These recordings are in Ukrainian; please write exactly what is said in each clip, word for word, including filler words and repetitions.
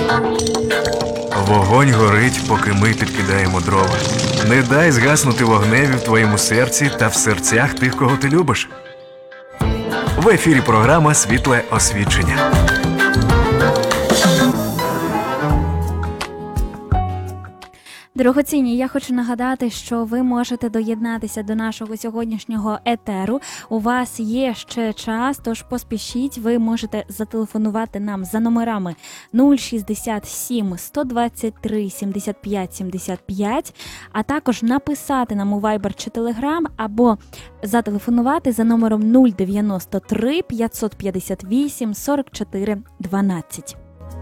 Вогонь горить, поки ми підкидаємо дрова. Не дай згаснути вогневі в твоєму серці та в серцях тих, кого ти любиш. В ефірі програма «Світле освічення». Дорогоцінні, я хочу нагадати, що ви можете доєднатися до нашого сьогоднішнього етеру. У вас є ще час, тож поспішіть. Ви можете зателефонувати нам за номерами нуль шістдесят сім сто двадцять три сімдесят п'ять сімдесят п'ять, а також написати нам у Viber чи Telegram, або зателефонувати за номером нуль дев'яносто три п'ятсот п'ятдесят вісім сорок чотири дванадцять.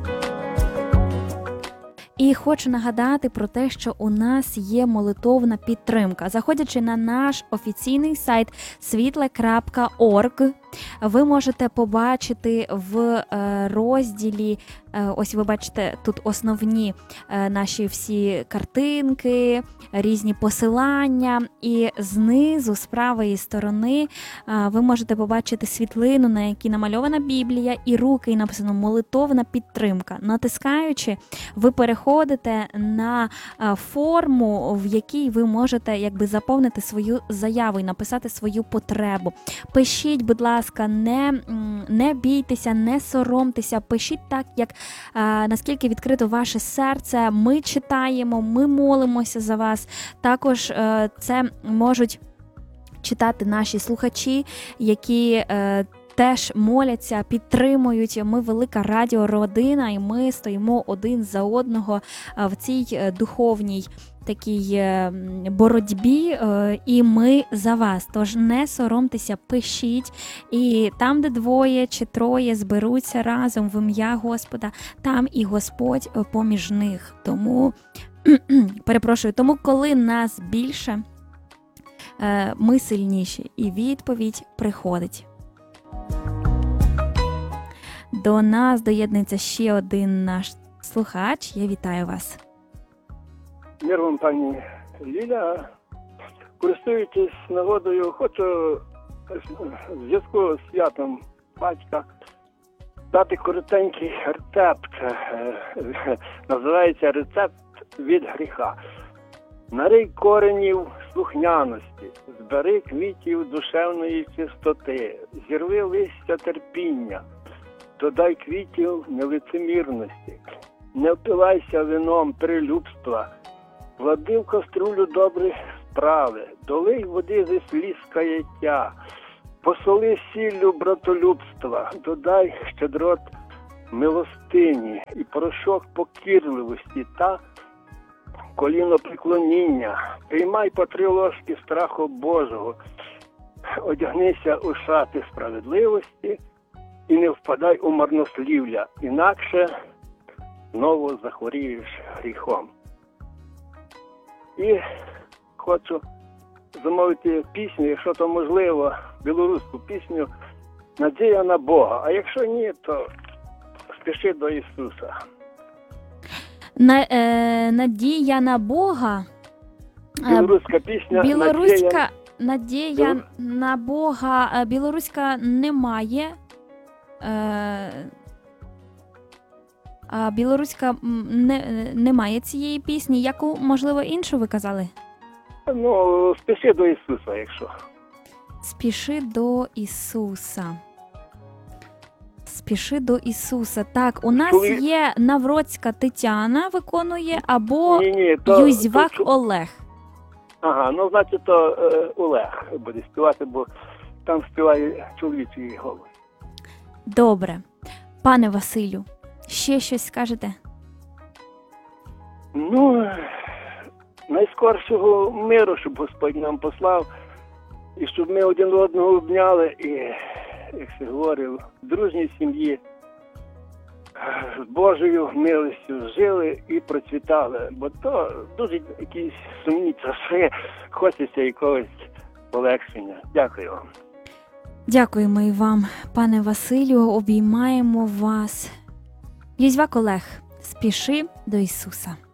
І хочу нагадати про те, що у нас є молитовна підтримка. Заходячи на наш офіційний сайт світле крапка орг, ви можете побачити в розділі, ось ви бачите, тут основні наші всі картинки, різні посилання, і знизу, з правої сторони, ви можете побачити світлину, на якій намальована Біблія, і руки, і написано «Молитовна підтримка». Натискаючи, ви переходите на форму, в якій ви можете якби заповнити свою заяву і написати свою потребу. Пишіть, будь ласка, не, не бійтеся, не соромтеся, пишіть так, як а, наскільки відкрито ваше серце. Ми читаємо, ми молимося за вас. Також а, це можуть читати наші слухачі, які а, теж моляться, підтримують. Ми велика радіородина, і ми стоїмо один за одного в цій духовній такій боротьбі, і ми за вас. Тож не соромтеся, пишіть. І там, де двоє чи троє зберуться разом в ім'я Господа, там і Господь поміж них. Тому, перепрошую, тому коли нас більше, ми сильніші. І відповідь приходить. До нас доєднується ще один наш слухач. Я вітаю вас. Мир вам, пані Ліля. Користуючись нагодою, хочу в зв'язку з святом батька дати коротенький рецепт. Називається «Рецепт від гріха». Нарий коренів слухняності, збери квітів душевної чистоти, зірви листя терпіння, додай квітів нелицемірності, не впивайся вином прилюбства, влади в каструлю добрі справи, долий води зі сліз каяття, посоли сіллю братолюбства, додай щедрот милостині і порошок покірливості та колінопреклоніння. Приймай по три ложки страху Божого, одягнися у шати справедливості і не впадай у марнослів'я, інакше знову захворієш гріхом. І хочу замовити пісню, якщо то можливо, білоруську пісню «Надія на Бога». А якщо ні, то спіши до Ісуса. На, е, надія на Бога. Білоруська пісня. Білоруська надія, надія Білор... на Бога. Білоруська немає. Е, а білоруська не, немає цієї пісні. Яку, можливо, іншу ви казали? Ну, спіши до Ісуса, якщо. Спіши до Ісуса. Спіши до Ісуса. Так, у нас Чули? є Навроцька Тетяна виконує, або ні, ні, то, Юзьвак то... Олег. Ага, ну, значить, то е, Олег буде співати, бо там співає чоловічий голос. Добре. Пане Василю, ще щось скажете? Ну, найскоршого миру, щоб Господь нам послав, і щоб ми один одного обняли, і, як се говорив, в дружній сім'ї з Божою милістю жили і процвітали. Бо то дуже якісь сумні часи, хочеться якогось полегшення. Дякую вам. Дякуємо і вам, пане Василю, обіймаємо вас. Юзьвак Олег, спіши до Ісуса.